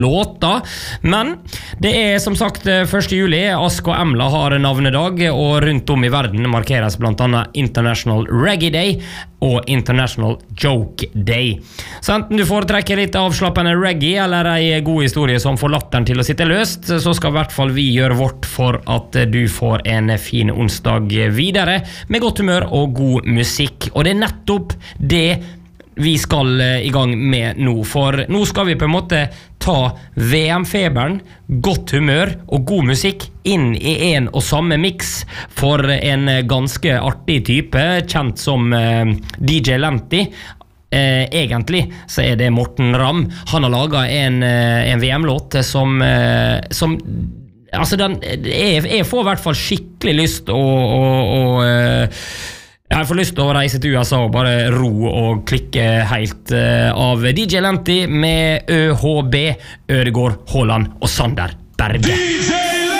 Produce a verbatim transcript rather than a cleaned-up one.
låta, men det er som sagt første juli. Ask og Emla har navnedag, og rundt om i verden markeres blant annet International Reggae Day og International Joke Day. Så enten du foretrekker litt avslappende reggae eller en god historie som får latteren til å sitte løst, så skal i hvert fall vi gjøre vårt for at du får en fin onsdag videre med godt humør og god musikk. Og det er nettopp det vi skal i gang med nå, for nå skal vi på en måte ta V M-feberen, godt humør og god musikk inn i en og samme mix for en ganske artig type, kjent som uh, D J Lenti. Eh, egentlig så er det Morten Ramm. Han har laget en, en V M-låt som, uh, som altså den, jeg, jeg får i hvert fall skikkelig lyst å, å, å uh, Jeg får lyst til å reise til U S A og bare ro og klikke helt uh, av D J Lenti med Ø H B, Ødegård, Haaland og Sander Berge. D J